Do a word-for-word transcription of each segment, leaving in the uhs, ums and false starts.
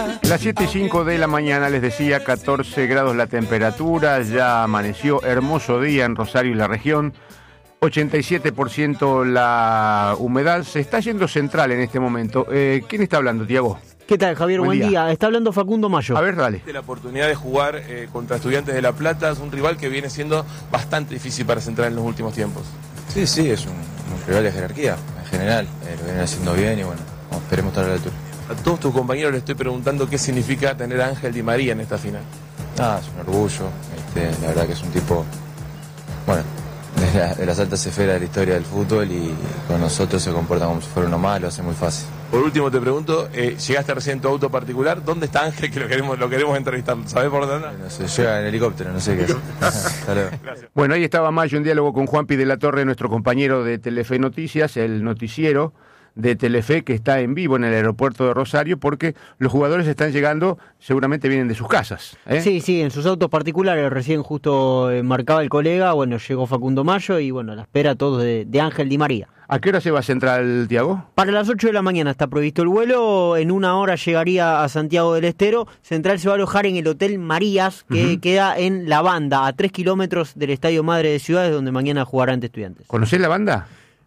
Las siete y cinco de la mañana, les decía, catorce grados la temperatura, ya amaneció, hermoso día en Rosario y la región, ochenta y siete por ciento la humedad, se está yendo Central en este momento. Eh, ¿Quién está hablando, Tiago? ¿Qué tal, Javier? Buen, Buen día. día. Está hablando Facundo Mayo. A ver, dale. La oportunidad de jugar eh, contra Estudiantes de La Plata es un rival que viene siendo bastante difícil para Central en los últimos tiempos. Sí, sí, es un, un rival de jerarquía, en general. Eh, lo vienen haciendo bien y bueno, esperemos estar a la altura. A todos tus compañeros les estoy preguntando qué significa tener a Ángel Di María en esta final. Ah, es un orgullo. Este, la verdad que es un tipo, bueno, de, la, de las altas esferas de la historia del fútbol y con nosotros se comporta como si fuera uno más, lo hace muy fácil. Por último te pregunto, eh, llegaste recién en tu auto particular, ¿dónde está Ángel que lo queremos, lo queremos entrevistar? ¿Sabés por dónde anda? No sé, llega en helicóptero, no sé qué es. Hasta luego. Gracias. Bueno, ahí estaba Mayo en diálogo con Juanpi de la Torre, nuestro compañero de Telefe Noticias, el noticiero de Telefe que está en vivo en el aeropuerto de Rosario, porque los jugadores están llegando, seguramente vienen de sus casas, ¿eh? Sí, sí, en sus autos particulares. Recién justo eh, marcaba el colega, bueno, llegó Facundo Mayo y bueno, la espera todos de, de Ángel Di María. ¿A qué hora se va a Central, Tiago? Para las ocho de la mañana está previsto el vuelo, en una hora llegaría a Santiago del Estero. Central se va a alojar en el Hotel Marías, que uh-huh. queda en La Banda, a tres kilómetros del Estadio Madre de Ciudades, donde mañana jugará ante Estudiantes. ¿Conocés La Banda?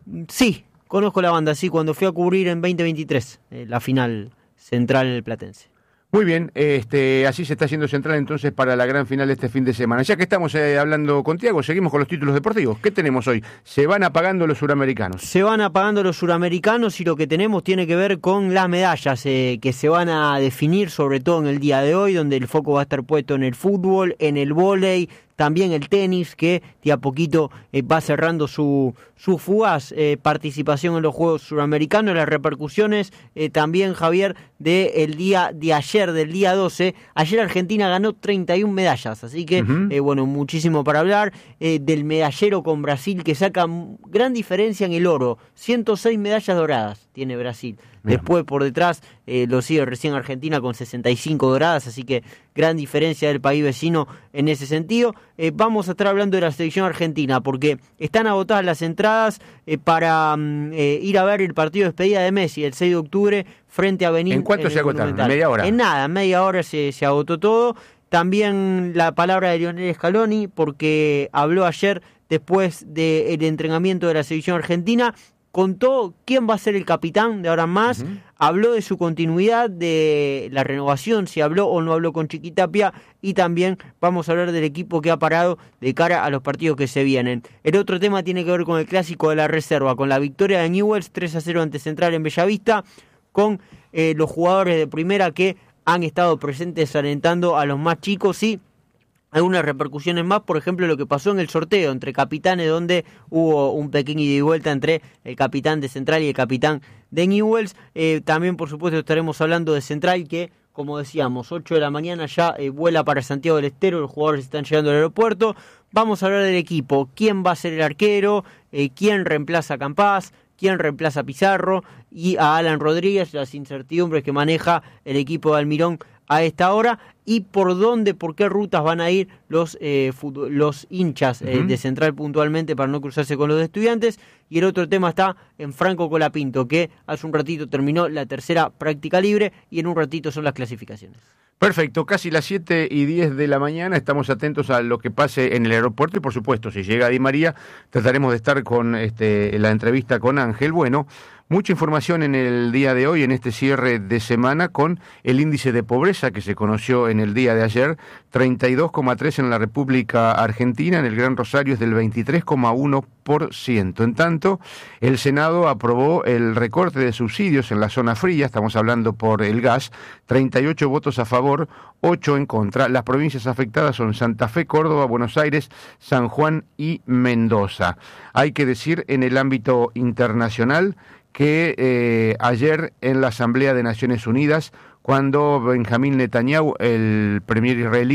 Sí. Conozco La Banda, sí, cuando fui a cubrir en veinte veintitrés eh, la final Central Platense. Muy bien, este, así se está haciendo Central entonces para la gran final este fin de semana. Ya que estamos eh, hablando con Tiago, seguimos con los títulos deportivos. ¿Qué tenemos hoy? Se van apagando los suramericanos. Se van apagando los suramericanos y lo que tenemos tiene que ver con las medallas eh, que se van a definir sobre todo en el día de hoy, donde el foco va a estar puesto en el fútbol, en el vóley, también el tenis, que de a poquito eh, va cerrando su, su fugaz eh, participación en los Juegos Suramericanos. Las repercusiones eh, también, Javier, del día de ayer, del día doce. Ayer Argentina ganó treinta y una medallas, así que, uh-huh. eh, bueno, muchísimo para hablar. Eh, del medallero con Brasil, que saca gran diferencia en el oro. ciento seis medallas doradas tiene Brasil. Bien. Después, por detrás, eh, lo sigue recién Argentina con sesenta y cinco doradas, así que gran diferencia del país vecino en ese sentido. Eh, vamos a estar hablando de la selección argentina, porque están agotadas las entradas eh, para eh, ir a ver el partido de despedida de Messi el seis de octubre frente a Benín. ¿En cuánto en se agotaron? ¿En media hora? En nada, en media hora se, se agotó todo. También la palabra de Lionel Scaloni, porque habló ayer después del entrenamiento de la selección argentina. Contó quién va a ser el capitán de ahora en más, uh-huh. habló de su continuidad, de la renovación, si habló o no habló con Chiquitapia, y también vamos a hablar del equipo que ha parado de cara a los partidos que se vienen. El otro tema tiene que ver con el clásico de la reserva, con la victoria de Newell's tres a cero ante Central en Bellavista, con eh, los jugadores de primera que han estado presentes alentando a los más chicos y algunas repercusiones más, por ejemplo, lo que pasó en el sorteo entre capitanes, donde hubo un pequeño ida y vuelta entre el capitán de Central y el capitán de Newell's. Eh, también, por supuesto, estaremos hablando de Central, que, como decíamos, ocho de la mañana ya eh, vuela para Santiago del Estero, los jugadores están llegando al aeropuerto. Vamos a hablar del equipo, quién va a ser el arquero, eh, quién reemplaza a Campás, quién reemplaza a Pizarro y a Alan Rodríguez, las incertidumbres que maneja el equipo de Almirón a esta hora, y por dónde, por qué rutas van a ir los eh, fut- los hinchas eh, uh-huh. de Central puntualmente para no cruzarse con los de Estudiantes. Y el otro tema está en Franco Colapinto, que hace un ratito terminó la tercera práctica libre y en un ratito son las clasificaciones. Perfecto, casi las siete y diez de la mañana, estamos atentos a lo que pase en el aeropuerto y por supuesto, si llega Di María, trataremos de estar con este, la entrevista con Ángel. Bueno, mucha información en el día de hoy, en este cierre de semana, con el índice de pobreza que se conoció en el día de ayer, treinta y dos coma tres en la República Argentina, en el Gran Rosario es del veintitrés coma uno por ciento. En tanto, el Senado aprobó el recorte de subsidios en la zona fría, estamos hablando por el gas, treinta y ocho votos a favor, ocho en contra. Las provincias afectadas son Santa Fe, Córdoba, Buenos Aires, San Juan y Mendoza. Hay que decir en el ámbito internacional que eh, ayer en la Asamblea de Naciones Unidas, cuando Benjamín Netanyahu, el premier israelí,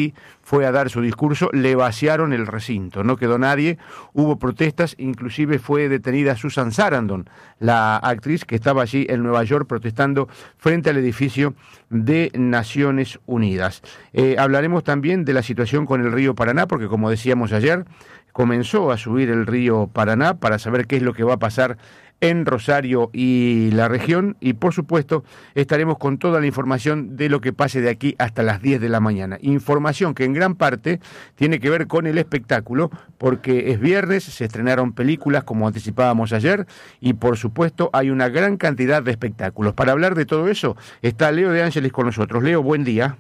fue a dar su discurso, le vaciaron el recinto, no quedó nadie, hubo protestas, inclusive fue detenida Susan Sarandon, la actriz que estaba allí en Nueva York protestando frente al edificio de Naciones Unidas. Eh, hablaremos también de la situación con el río Paraná, porque como decíamos ayer, comenzó a subir el río Paraná para saber qué es lo que va a pasar en Rosario y la región, y por supuesto estaremos con toda la información de lo que pase de aquí hasta las diez de la mañana. Información que en gran parte tiene que ver con el espectáculo, porque es viernes, se estrenaron películas como anticipábamos ayer, y por supuesto hay una gran cantidad de espectáculos. Para hablar de todo eso está Leo de Ángeles con nosotros. Leo, buen día.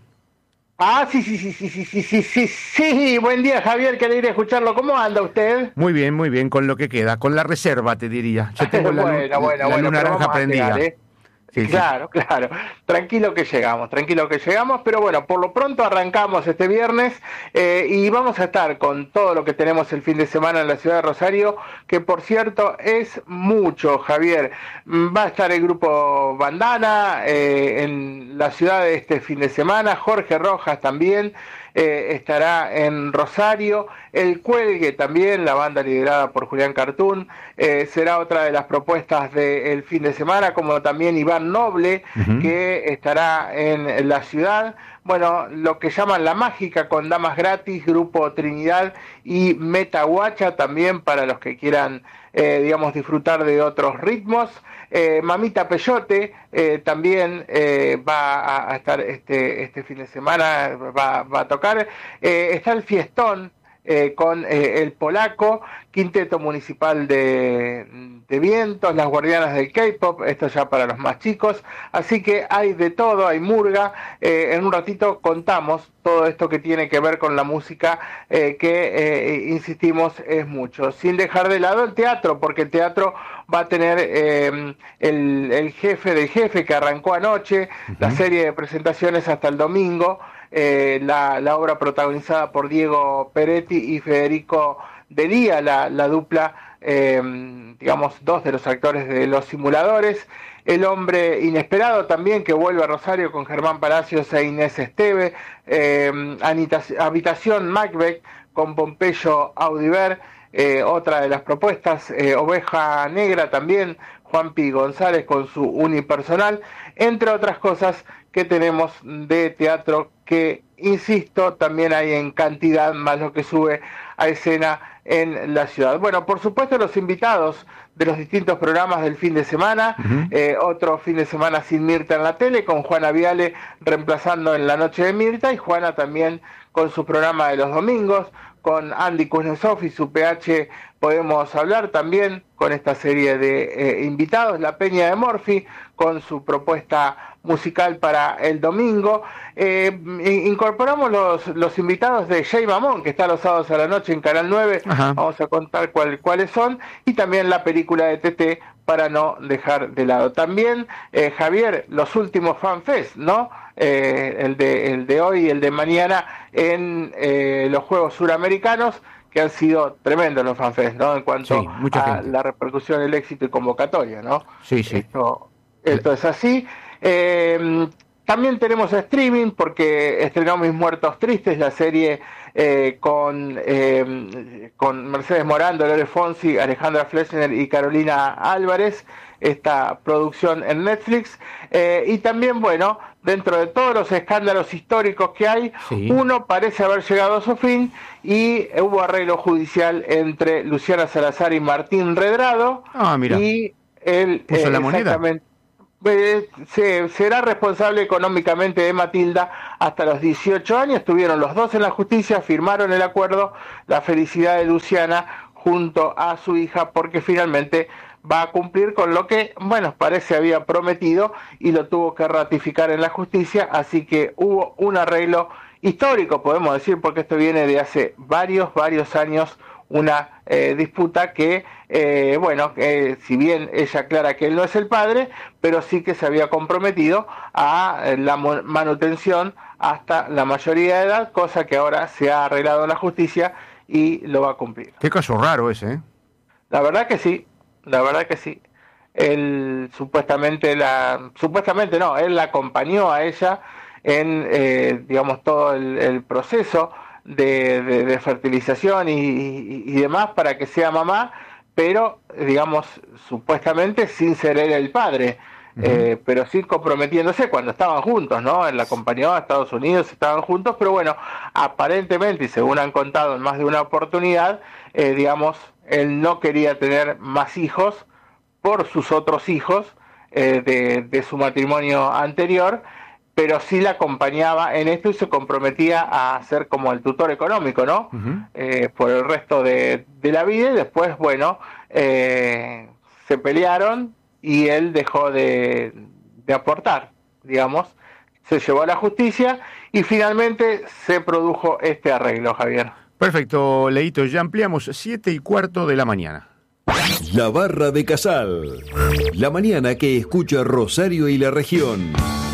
Ah, sí, sí, sí, sí, sí, sí, sí, sí, sí, buen día, Javier, qué alegre escucharlo. ¿Cómo anda usted? Muy bien, muy bien, con lo que queda, con la reserva, te diría. Yo tengo la, bueno, luz, bueno, la bueno, luz naranja prendida. Llegar, ¿eh? Sí, claro, sí. claro. Tranquilo que llegamos, tranquilo que llegamos, pero bueno, por lo pronto arrancamos este viernes eh, y vamos a estar con todo lo que tenemos el fin de semana en la ciudad de Rosario, que por cierto es mucho, Javier. Va a estar el grupo Bandana eh, en la ciudad de este fin de semana, Jorge Rojas también. Eh, estará en Rosario, El Cuelgue también, la banda liderada por Julián Cartún, eh, será otra de las propuestas del fin de semana, como también Iván Noble, uh-huh. que estará en la ciudad. Bueno, lo que llaman La Mágica con Damas Gratis, Grupo Trinidad y Metaguacha también para los que quieran, eh, digamos, disfrutar de otros ritmos. Eh, Mamita Peyote eh, también eh, va a, a estar este este fin de semana, va, va a tocar. Eh, está el Fiestón eh, con eh, el Polaco, Quinteto Municipal de, de Vientos, las Guardianas del K-Pop, esto ya para los más chicos. Así que hay de todo, hay murga. Eh, en un ratito contamos todo esto que tiene que ver con la música, eh, que, eh, insistimos, es mucho. Sin dejar de lado el teatro, porque el teatro va a tener eh, el, el jefe del jefe que arrancó anoche, uh-huh. la serie de presentaciones hasta el domingo, eh, la, la obra protagonizada por Diego Peretti y Federico Delía, la, la dupla, eh, digamos, dos de los actores de Los Simuladores. El Hombre Inesperado también, que vuelve a Rosario con Germán Palacios e Inés Esteve. Eh, Anita, Habitación Macbeth con Pompeyo Audiver, eh, otra de las propuestas. Eh, Oveja Negra también, Juanpi González con su unipersonal, entre otras cosas que tenemos de teatro que, insisto, también hay en cantidad más lo que sube a escena en la ciudad. Bueno, por supuesto los invitados de los distintos programas del fin de semana, uh-huh. eh, otro fin de semana sin Mirta en la tele, con Juana Viale reemplazando en la noche de Mirta, y Juana también con su programa de los domingos, con Andy Kuznetsov y su P H Podemos Hablar, también con esta serie de eh, invitados, La Peña de Morphy, con su propuesta musical para el domingo. Eh, incorporamos los, los invitados de Jay Mamón, que está los sábados a la noche en Canal nueve, Ajá. vamos a contar cuál, cuáles son, y también la película de T T, para no dejar de lado. También, eh, Javier, los últimos FanFest, ¿no? Eh, el, de, el de hoy y el de mañana en eh, los Juegos Suramericanos, que han sido tremendos los FanFest, ¿no? En cuanto sí, a gente. La repercusión, el éxito y convocatoria, ¿no? Sí, sí. Esto, esto es así. Eh, también tenemos streaming porque estrenó Mis Muertos Tristes, la serie eh, con eh, con Mercedes Morán, Dolores Fonsi, Alejandra Flesner y Carolina Álvarez, esta producción en Netflix. Eh, y también, bueno, dentro de todos los escándalos históricos que hay, sí. uno parece haber llegado a su fin y hubo arreglo judicial entre Luciana Salazar y Martín Redrado. Ah, mira. Y él puso eh, la moneda. Eh, se, será responsable económicamente de Matilda hasta los dieciocho años. Estuvieron los dos en la justicia, firmaron el acuerdo, la felicidad de Luciana junto a su hija, porque finalmente va a cumplir con lo que, bueno, parece había prometido y lo tuvo que ratificar en la justicia. Así que hubo un arreglo histórico, podemos decir, porque esto viene de hace varios, varios años, una eh, disputa que, eh, bueno, eh, si bien ella aclara que él no es el padre, pero sí que se había comprometido a eh, la manutención hasta la mayoría de edad, cosa que ahora se ha arreglado en la justicia y lo va a cumplir. Qué caso raro ese, ¿eh? La verdad que sí, la verdad que sí. Él supuestamente la, supuestamente no, él la acompañó a ella en, eh, digamos, todo el, el proceso. de, de, de fertilización y, y, y demás para que sea mamá, pero digamos supuestamente sin ser él el padre. Uh-huh. Eh, pero sí comprometiéndose cuando estaban juntos, ¿no? Él la acompañó a Estados Unidos, estaban juntos, pero bueno, aparentemente, y según han contado en más de una oportunidad, eh, digamos, él no quería tener más hijos por sus otros hijos eh, de, de su matrimonio anterior, pero sí la acompañaba en esto y se comprometía a ser como el tutor económico, ¿no? Uh-huh. Eh, por el resto de, de la vida, y después, bueno, eh, se pelearon, y él dejó de, de aportar, digamos, se llevó a la justicia y finalmente se produjo este arreglo, Javier. Perfecto, Leito, ya ampliamos, siete y cuarto de la mañana. La Barra de Casal, la mañana que escucha Rosario y la región.